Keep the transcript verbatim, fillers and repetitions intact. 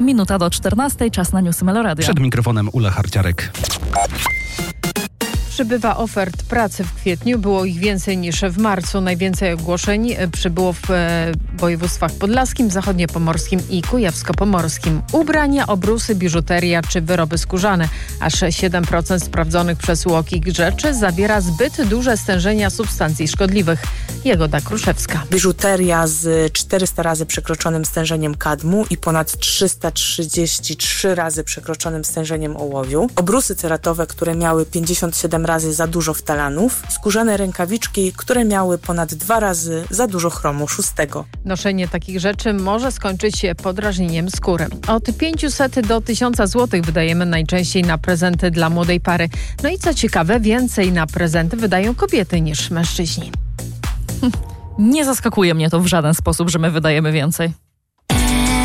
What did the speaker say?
Minuta do czternastej, czas na newsy Meloradia. Przed mikrofonem Ula Harciarek. Przybywa ofert pracy w kwietniu. Było ich więcej niż w marcu. Najwięcej ogłoszeń przybyło w e, województwach podlaskim, zachodniopomorskim i kujawsko-pomorskim. Ubrania, obrusy, biżuteria czy wyroby skórzane. Aż siedem procent sprawdzonych przez U O K I rzeczy zawiera zbyt duże stężenia substancji szkodliwych. Jagoda Kruszewska. Biżuteria z czterysta razy przekroczonym stężeniem kadmu i ponad trzysta trzydzieści trzy razy przekroczonym stężeniem ołowiu. Obrusy ceratowe, które miały pięćdziesiąt siedem razy za dużo ftalanów. Skórzane rękawiczki, które miały ponad dwa razy za dużo chromu szóstego. Noszenie takich rzeczy może skończyć się podrażnieniem skóry. Od pięciuset do tysiąca złotych wydajemy najczęściej na prezenty dla młodej pary. No i co ciekawe, więcej na prezenty wydają kobiety niż mężczyźni. Nie zaskakuje mnie to w żaden sposób, że my wydajemy więcej.